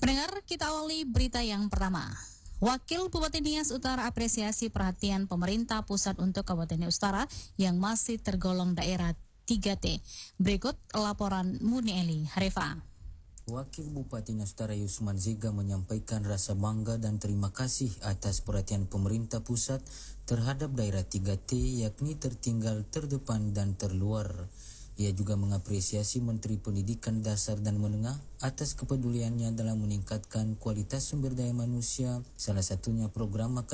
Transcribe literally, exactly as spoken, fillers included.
Pendengar, kita awali berita yang pertama. Wakil Bupati Nias Utara apresiasi perhatian pemerintah pusat untuk Kabupaten Nias Utara yang masih tergolong daerah tiga T. Berikut laporan Muni Eli Harifa. Wakil Bupati Nias Utara Yusman Ziga menyampaikan rasa bangga dan terima kasih atas perhatian pemerintah pusat terhadap daerah tiga T, yakni tertinggal, terdepan, dan terluar. Ia juga mengapresiasi Menteri Pendidikan Dasar dan Menengah atas kepeduliannya dalam meningkatkan kualitas sumber daya manusia, salah satunya program